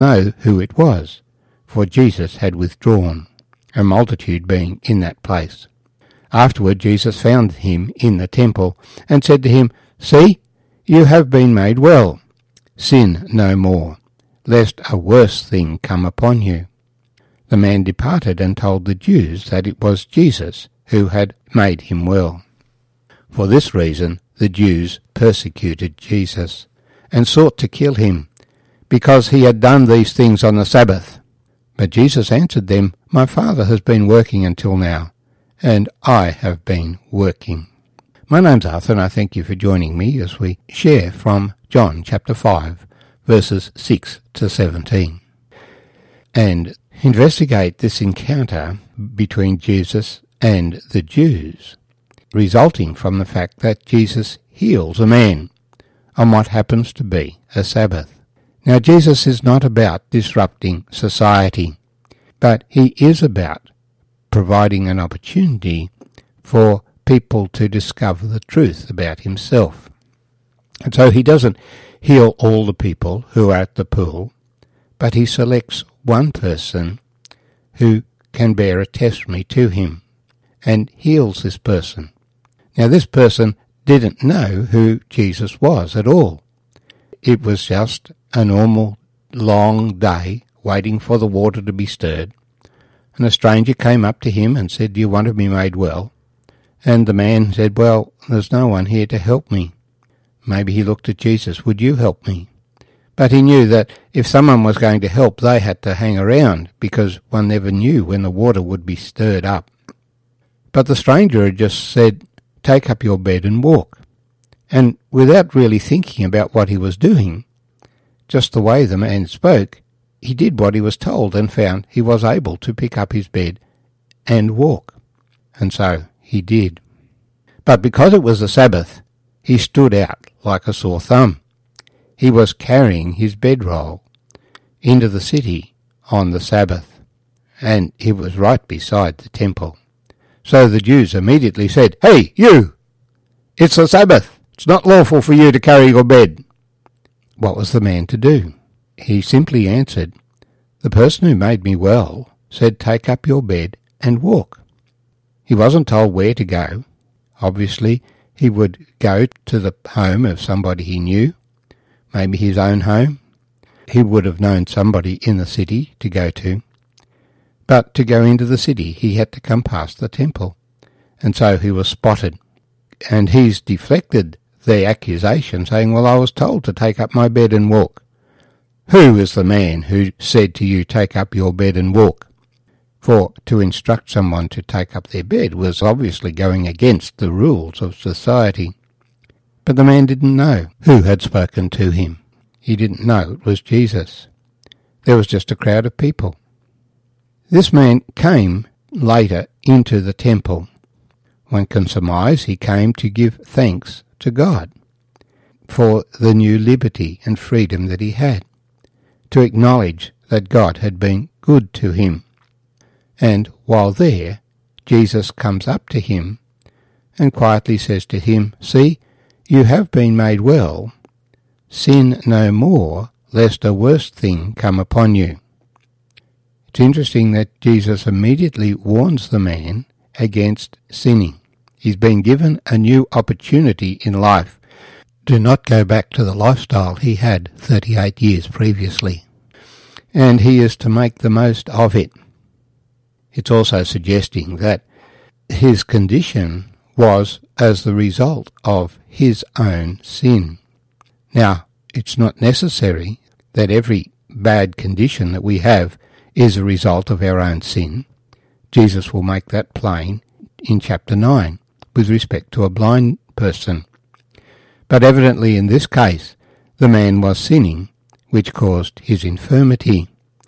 know who it was, for Jesus had withdrawn, a multitude being in that place. Afterward Jesus found him in the temple, and said to him, See, you have been made well. Sin no more, lest a worse thing come upon you. The man departed and told the Jews that it was Jesus who had made him well. For this reason the Jews persecuted Jesus, and sought to kill him, because he had done these things on the Sabbath. But Jesus answered them, My Father has been working until now, and I have been working. My name's Arthur, and I thank you for joining me as we share from John chapter 5, verses 6 to 17, and investigate this encounter between Jesus and the Jews, resulting from the fact that Jesus heals a man on what happens to be a Sabbath. Now, Jesus is not about disrupting society, but he is about providing an opportunity for people to discover the truth about himself. And so he doesn't heal all the people who are at the pool, but he selects one person who can bear a testimony to him and heals this person. Now, this person didn't know who Jesus was at all. It was just a normal long day waiting for the water to be stirred, and a stranger came up to him and said, Do you want to be made well? And the man said, Well, there's no one here to help me. Maybe he looked at Jesus, Would you help me? But he knew that if someone was going to help, they had to hang around, because one never knew when the water would be stirred up. But the stranger had just said, Take up your bed and walk. And without really thinking about what he was doing, just the way the man spoke, he did what he was told and found he was able to pick up his bed and walk. And so he did. But because it was the Sabbath, he stood out like a sore thumb. He was carrying his bedroll into the city on the Sabbath, and it was right beside the temple. So the Jews immediately said, Hey, you! It's the Sabbath! It's not lawful for you to carry your bed. What was the man to do? He simply answered, The person who made me well said, Take up your bed and walk. He wasn't told where to go. Obviously, he would go to the home of somebody he knew, maybe his own home. He would have known somebody in the city to go to. But to go into the city, he had to come past the temple, and so he was spotted. And he's deflected the accusation, saying, Well, I was told to take up my bed and walk. Who is the man who said to you, Take up your bed and walk? For to instruct someone to take up their bed was obviously going against the rules of society. But the man didn't know who had spoken to him. He didn't know it was Jesus. There was just a crowd of people. This man came later into the temple. One can surmise he came to give thanks to God for the new liberty and freedom that he had, to acknowledge that God had been good to him. And while there, Jesus comes up to him and quietly says to him, See, you have been made well. Sin no more, lest a worse thing come upon you. It's interesting that Jesus immediately warns the man against sinning. He's been given a new opportunity in life. Do not go back to the lifestyle he had 38 years previously. And he is to make the most of it. It's also suggesting that his condition was as the result of his own sin. Now, it's not necessary that every bad condition that we have is a result of our own sin. Jesus will make that plain in chapter 9 with respect to a blind person. But evidently in this case, the man was sinning, which caused his infirmity.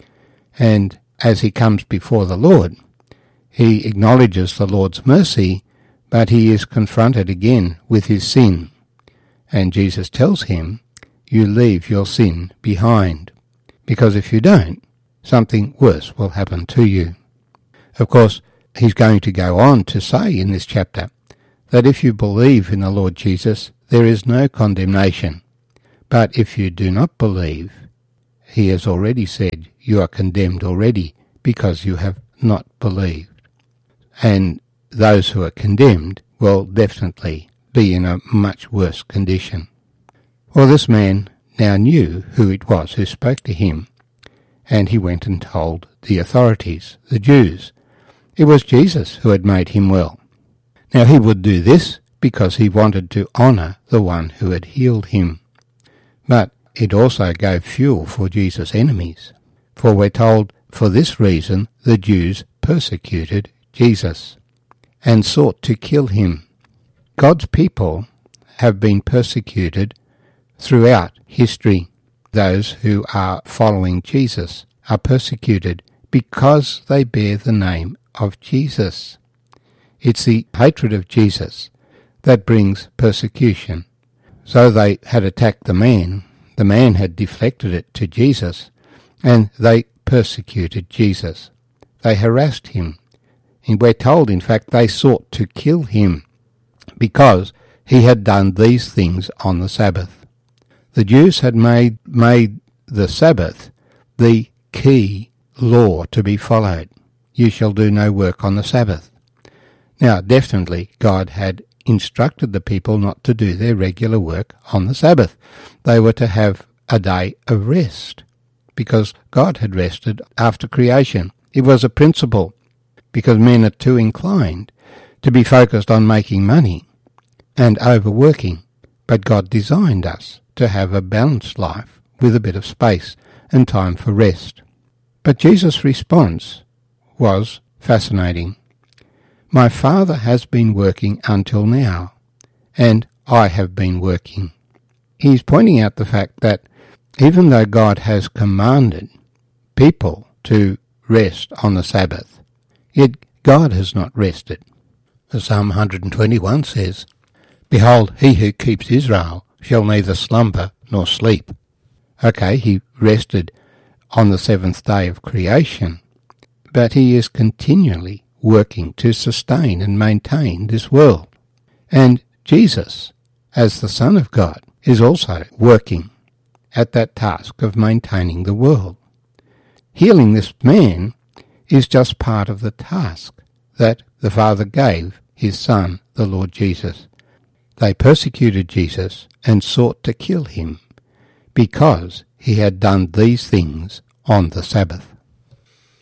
And as he comes before the Lord, he acknowledges the Lord's mercy, but he is confronted again with his sin. And Jesus tells him, You leave your sin behind, because if you don't, something worse will happen to you. Of course, he's going to go on to say in this chapter that if you believe in the Lord Jesus, there is no condemnation. But if you do not believe, he has already said, you are condemned already because you have not believed. And those who are condemned will definitely be in a much worse condition. Well, this man now knew who it was who spoke to him, and he went and told the authorities, the Jews. It was Jesus who had made him well. Now he would do this because he wanted to honour the one who had healed him. But it also gave fuel for Jesus' enemies, for we're told, for this reason the Jews persecuted Jesus and sought to kill him. God's people have been persecuted throughout history. Those who are following Jesus are persecuted because they bear the name of Jesus. It's the hatred of Jesus that brings persecution. So they had attacked the man had deflected it to Jesus, and they persecuted Jesus. They harassed him, and we're told, in fact, they sought to kill him because he had done these things on the Sabbath. The Jews had made the Sabbath the key law to be followed. You shall do no work on the Sabbath. Now, definitely, God had instructed the people not to do their regular work on the Sabbath. They were to have a day of rest, because God had rested after creation. It was a principle, because men are too inclined to be focused on making money and overworking. But God designed us to have a balanced life with a bit of space and time for rest. But Jesus' response was fascinating. My Father has been working until now, and I have been working. He's pointing out the fact that even though God has commanded people to rest on the Sabbath, yet God has not rested. Psalm 121 says, Behold, he who keeps Israel shall neither slumber nor sleep. Okay, he rested on the seventh day of creation, but he is continually working to sustain and maintain this world. And Jesus, as the Son of God, is also working at that task of maintaining the world. Healing this man is just part of the task that the Father gave his Son, the Lord Jesus. They persecuted Jesus and sought to kill him because he had done these things on the Sabbath.